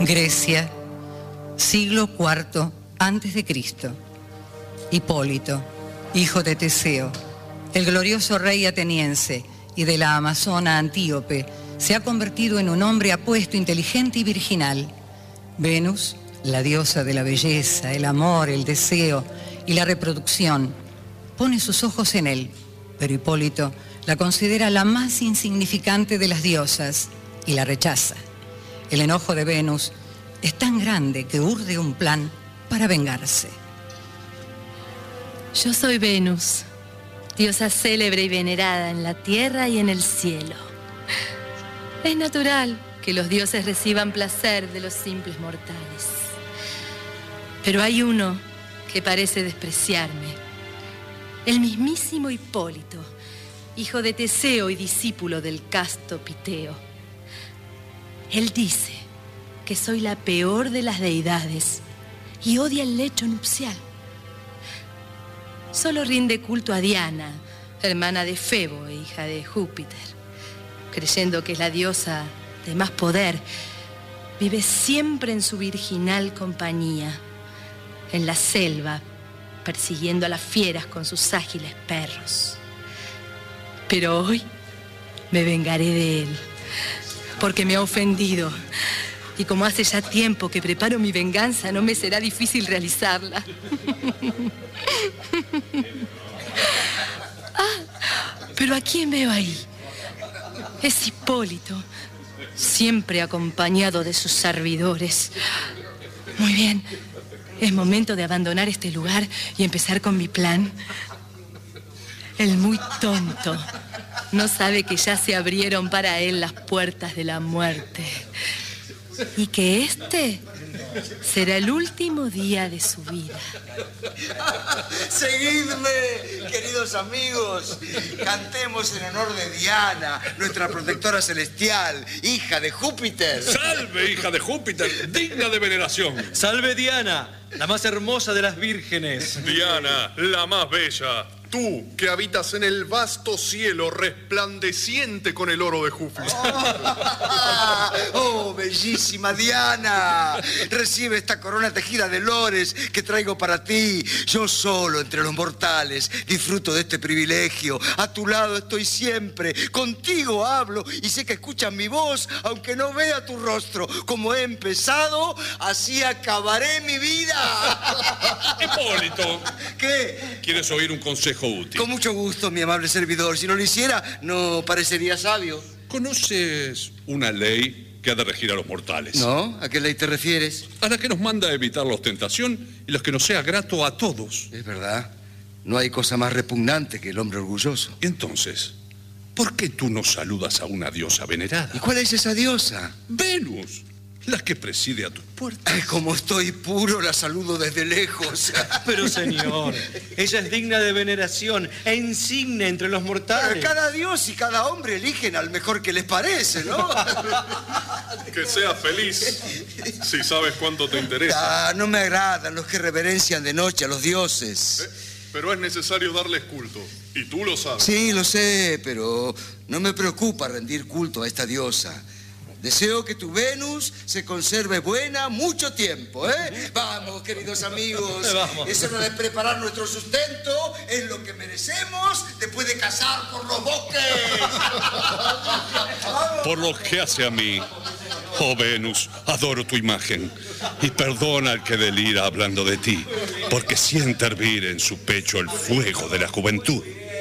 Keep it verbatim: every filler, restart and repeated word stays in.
Grecia, siglo cuarto antes de Cristo. Hipólito, hijo de Teseo, el glorioso rey ateniense y de la amazona Antíope, se ha convertido en un hombre apuesto, inteligente y virginal. Venus, la diosa de la belleza, el amor, el deseo y la reproducción, pone sus ojos en él, pero Hipólito la considera la más insignificante de las diosas y la rechaza. El enojo de Venus es tan grande que urde un plan para vengarse. Yo soy Venus, diosa célebre y venerada en la tierra y en el cielo. Es natural que los dioses reciban placer de los simples mortales. Pero hay uno que parece despreciarme. El mismísimo Hipólito, hijo de Teseo y discípulo del casto Piteo. Él dice que soy la peor de las deidades y odia el lecho nupcial. Solo rinde culto a Diana, hermana de Febo e hija de Júpiter, creyendo que es la diosa de más poder. Vive siempre en su virginal compañía, en la selva, persiguiendo a las fieras con sus ágiles perros. Pero hoy me vengaré de él, porque me ha ofendido. Y como hace ya tiempo que preparo mi venganza, no me será difícil realizarla. Ah, pero ¿a quién veo ahí? Es Hipólito, siempre acompañado de sus servidores. Muy bien, es momento de abandonar este lugar y empezar con mi plan. El muy tonto no sabe que ya se abrieron para él las puertas de la muerte y que este será el último día de su vida. Seguidme, queridos amigos. Cantemos en honor de Diana, nuestra protectora celestial, hija de Júpiter. ¡Salve, hija de Júpiter, digna de veneración! ¡Salve, Diana, la más hermosa de las vírgenes! Diana, la más bella. Tú, que habitas en el vasto cielo resplandeciente con el oro de Júpiter. Oh, oh, bellísima Diana. Recibe esta corona tejida de lores que traigo para ti. Yo solo entre los mortales disfruto de este privilegio. A tu lado estoy siempre. Contigo hablo y sé que escuchas mi voz, aunque no vea tu rostro. Como he empezado, así acabaré mi vida. Hipólito. ¿Qué? ¿Quieres oír un consejo útil? Con mucho gusto, mi amable servidor. Si no lo hiciera, no parecería sabio. ¿Conoces una ley que ha de regir a los mortales? ¿No? ¿A qué ley te refieres? A la que nos manda a evitar la ostentación y los que nos sea grato a todos. Es verdad. No hay cosa más repugnante que el hombre orgulloso. Entonces, ¿por qué tú no saludas a una diosa venerada? ¿Y cuál es esa diosa? Venus, la que preside a tus puertas. Ay, como estoy puro, la saludo desde lejos. Pero, señor, ella es digna de veneración e insigne entre los mortales. Pero cada dios y cada hombre eligen al mejor que les parece, ¿no? Que seas feliz, si sabes cuánto te interesa. Ah, no me agradan los que reverencian de noche a los dioses. ¿Eh? Pero es necesario darles culto, y tú lo sabes. Sí, lo sé, pero no me preocupa rendir culto a esta diosa. Deseo que tu Venus se conserve buena mucho tiempo, ¿eh? Vamos, queridos amigos. Vamos. Es hora de preparar nuestro sustento. Es lo que merecemos después de cazar por los bosques. Por lo que hace a mí, oh Venus, adoro tu imagen. Y perdona al que delira hablando de ti, porque siente hervir en su pecho el fuego de la juventud.